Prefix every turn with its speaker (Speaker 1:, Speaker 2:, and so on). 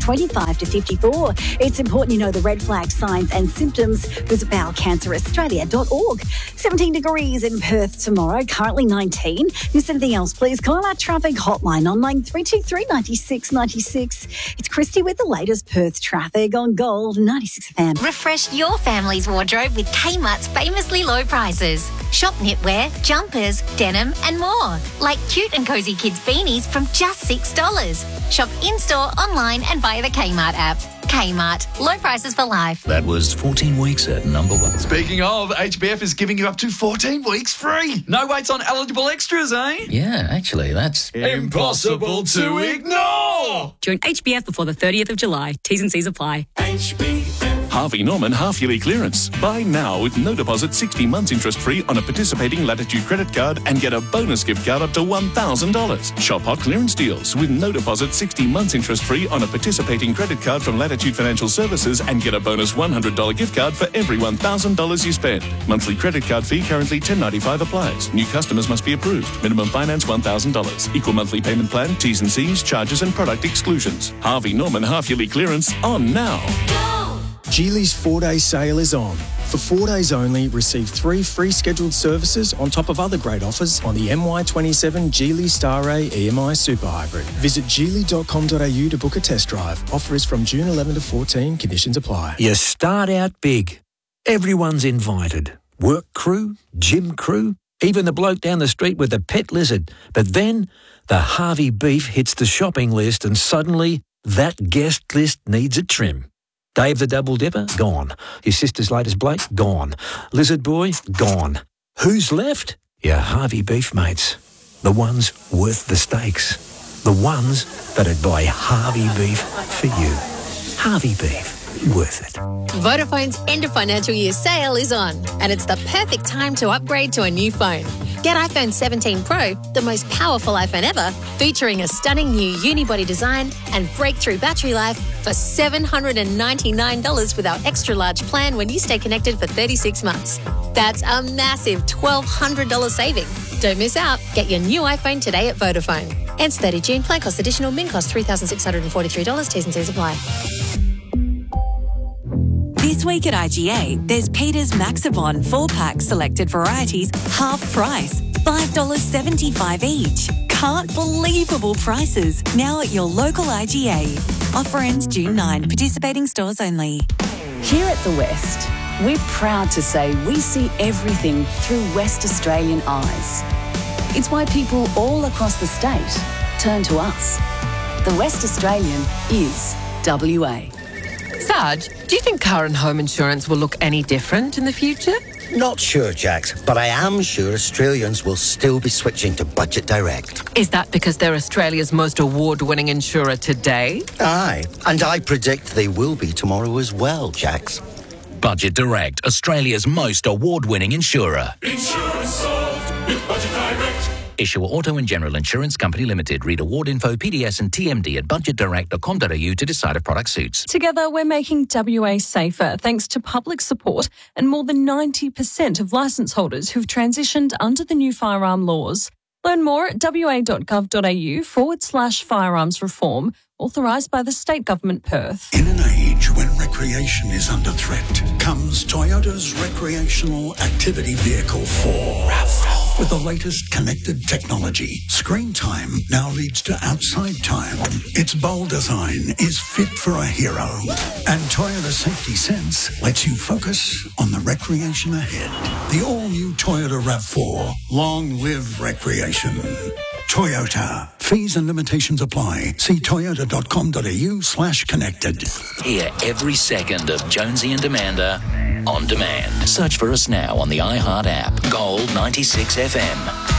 Speaker 1: 25 to 54. It's important you know the red flag signs and symptoms. Visit bowelcanceraustralia.org. 17 degrees in Perth tomorrow, currently 19. Miss anything else, please call our traffic hotline on 9323 96 96. It's Christy with the latest Perth traffic on Gold 96 FM.
Speaker 2: Refresh your family's wardrobe with Kmart's famously low prices. Shop knitwear, jumpers, denim and more. Like cute and cozy kids beanies from just $6. Shop in-store, online and via the Kmart app. Kmart. Low prices for life.
Speaker 3: That was 14 weeks at number one.
Speaker 4: Speaking of, HBF is giving you up to 14 weeks free. No waits on eligible extras, eh?
Speaker 3: Yeah, actually, that's
Speaker 4: impossible to ignore.
Speaker 5: Join HBF before the 30th of July. T's and C's apply.
Speaker 4: HBF.
Speaker 6: Harvey Norman half-yearly clearance. Buy now with no deposit, 60 months interest-free on a participating Latitude credit card and get a bonus gift card up to $1,000. Shop hot clearance deals with no deposit, 60 months interest-free on a participating credit card from Latitude Financial Services and get a bonus $100 gift card for every $1,000 you spend. Monthly credit card fee currently $10.95 applies. New customers must be approved. Minimum finance $1,000. Equal monthly payment plan, T's and C's, charges and product exclusions. Harvey Norman half-yearly clearance on now.
Speaker 7: Geely's 4-day sale is on. For 4 days only, receive 3 free scheduled services on top of other great offers on the MY27 Geely Star-Ray EMI Super Hybrid. Visit geely.com.au to book a test drive. Offer is from June 11 to 14. Conditions apply.
Speaker 8: You start out big. Everyone's invited. Work crew, gym crew, even the bloke down the street with the pet lizard. But then the Harvey beef hits the shopping list and suddenly that guest list needs a trim. Dave the Double Dipper, gone. Your sister's latest Blake, gone. Lizard Boy, gone. Who's left? Your Harvey beef mates. The ones worth the stakes. The ones that'd buy Harvey beef for you. Harvey beef. Worth it.
Speaker 9: Vodafone's end of financial year sale is on, and it's the perfect time to upgrade to a new phone. Get iPhone 17 Pro, the most powerful iPhone ever, featuring a stunning new unibody design and breakthrough battery life for $799 with our extra large plan when you stay connected for 36 months. That's a massive $1,200 saving. Don't miss out. Get your new iPhone today at Vodafone. Ends 30 June. Plan cost additional. Min cost $3,643. T's and C's apply.
Speaker 10: This week at IGA, there's Peter's Maxibon 4-pack selected varieties, half price, $5.75 each. Can't believable prices. Now at your local IGA. Offer ends June 9. Participating stores only.
Speaker 11: Here at The West, we're proud to say we see everything through West Australian eyes. It's why people all across the state turn to us. The West Australian is WA.
Speaker 12: Sarge, do you think car and home insurance will look any different in the future?
Speaker 13: Not sure, Jax, but I am sure Australians will still be switching to Budget Direct.
Speaker 12: Is that because they're Australia's most award-winning insurer today?
Speaker 13: Aye, and I predict they will be tomorrow as well, Jax.
Speaker 3: Budget Direct, Australia's most award-winning insurer.
Speaker 4: Insurance solved with Budget Direct.
Speaker 3: Issuer Auto and General Insurance Company Limited. Read award info, PDS and TMD at budgetdirect.com.au to decide if product suits.
Speaker 14: Together, we're making WA safer thanks to public support and more than 90% of licence holders who've transitioned under the new firearm laws. Learn more at wa.gov.au/firearms reform, authorised by the State Government Perth.
Speaker 15: In an age when recreation is under threat, comes Toyota's recreational activity vehicle 4. RAV4. With the latest connected technology, screen time now leads to outside time. Its bold design is fit for a hero. And Toyota Safety Sense lets you focus on the recreation ahead. The all-new Toyota RAV4. Long live recreation. Toyota. Fees and limitations apply. See toyota.com.au/connected.
Speaker 3: Hear every second of Jonesy and Amanda on demand. Search for us now on the iHeart app. Gold 96 FM.